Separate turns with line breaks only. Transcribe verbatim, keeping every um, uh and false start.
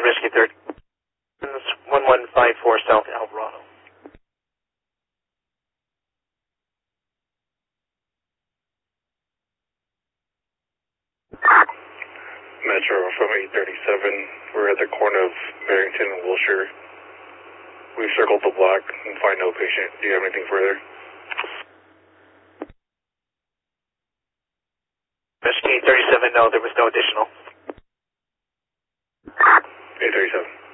Rescue third. one one five four South Alvarado.
Metro from eight thirty-seven. We're at the corner of Barrington and Wilshire. We've circled the block and find no patient. Do you have anything further?
Rescue eight thirty-seven, no, there was no additional.
eight thirty-seven.